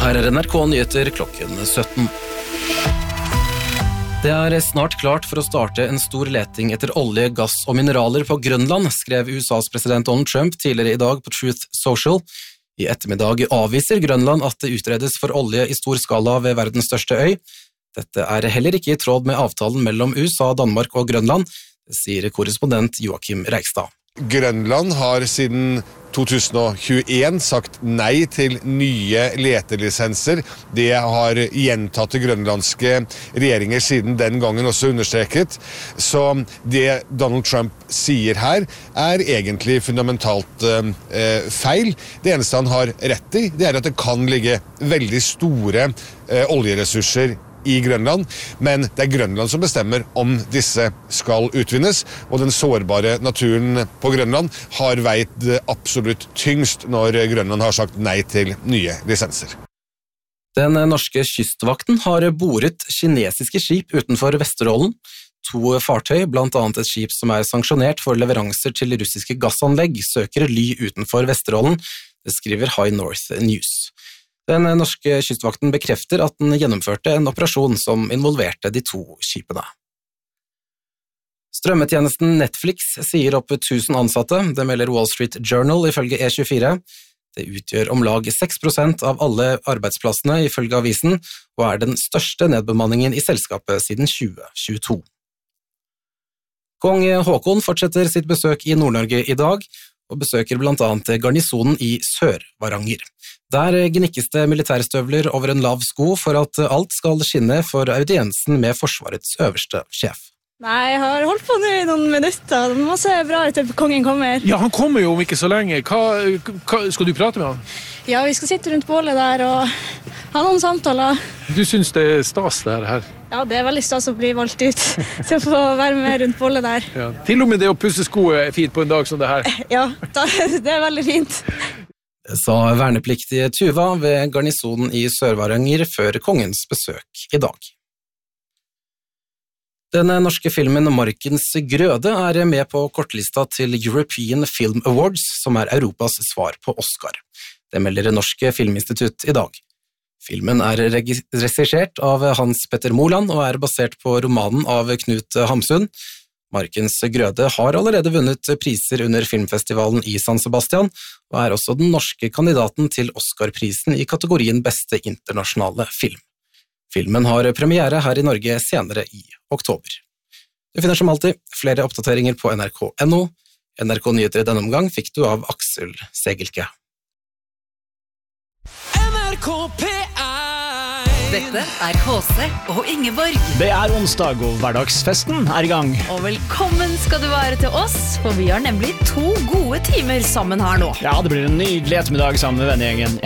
Her NRK Nyheter klokken 17. Det snart klart for å starte en stor leting etter olje, gass og mineraler på Grønland, skrev USAs president Donald Trump tidligere i dag på Truth Social. I ettermiddag avviser Grønland at det utredes for olje i stor skala ved verdens største øy. Dette heller ikke i tråd med avtalen mellom USA, Danmark og Grønland, sier korrespondent Joakim Reigstad. Grønland har siden 2021 sagt nei til nye letelisenser. Det har gjentatte grønlandske regjeringer siden den gangen også understreket. Så det Donald Trump sier her egentlig fundamentalt feil. Det eneste han har rett i, det at det kan ligge veldig store oljeressurser i Grønland, men det Grønland som bestemmer om disse skal utvinnes, og den sårbare naturen på Grønland har veid absolutt tyngst når Grønland har sagt nei til nye lisenser. Den norske kystvakten har boret kinesiske skip utenfor Vesterålen. 2 fartøy, blant annet et skip som sanksjonert for leveranser til russiske gassanlegg, søker ly utenfor Vesterålen, det skriver High North News. Den norske kystvakten bekrefter at den gjennomførte en operasjon som involverte de 2 skipene. Strømmetjenesten Netflix sier opp 1000 ansatte, det melder Wall Street Journal ifølge E24. Det utgjør om lag 6% av alle arbeidsplassene ifølge avisen, og den største nedbemanningen i selskapet siden 2022. Kong Haakon fortsetter sitt besøk i Nord-Norge i dag, og besøker blant annet garnisonen i Sør-Varanger. Der gnikkes det militærstøvler over en lav sko for at alt skal skinne for audiensen med Forsvarets øverste sjef. Nei, jeg har holdt på nå i noen minutter. Det må se bra ut til kongen kommer. Ja, han kommer jo om ikke så lenge. Hva skal du prate med han? Ja, vi skal sitte rundt bålet der og ha noen samtaler. Du synes det stas det her? Ja, det veldig stas å bli valgt ut til å få være med rundt bålet der. Ja. Til og med det å pusse sko fint på en dag som det her. Ja, det veldig fint. Det sa vernepliktige Tuva ved garnisonen i Sør-Varanger før kongens besøk i dag. Den norske filmen Markens grøde med på kortlista til European Film Awards, som Europas svar på Oscar. Det melder Norske Filminstitutt i dag. Filmen regissert av Hans Petter Moland og basert på romanen av Knut Hamsun. Markens grøde har allerede vunnet priser under filmfestivalen i San Sebastian, og også den norske kandidaten til Oscar-prisen i kategorien Beste internasjonale film. Filmen har premiere her i Norge senere i oktober. Du finner som alltid flere oppdateringer på nrk.no. NRK Nyheter i denne omgang fikk du av Aksel Segelke. NRK P1. Dette HC og Ingeborg. Det onsdag, og hverdagsfesten i gang. Og velkommen skal du være til oss, for vi har nemlig 2 gode timer sammen her nå. Ja, det blir en nydelig ettermiddag sammen med vennegjengen.